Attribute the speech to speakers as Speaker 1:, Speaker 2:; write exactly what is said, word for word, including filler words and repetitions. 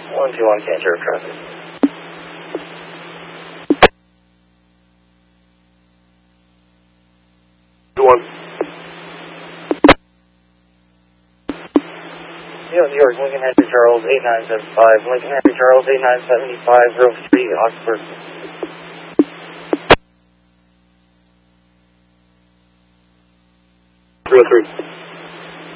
Speaker 1: one two one, can't serve traffic.
Speaker 2: One.
Speaker 1: New York, Lincoln Henry Charles, eight nine seven five, Lincoln Henry Charles, eight nine seven five, Grove Street, Oxford.
Speaker 2: three oh three.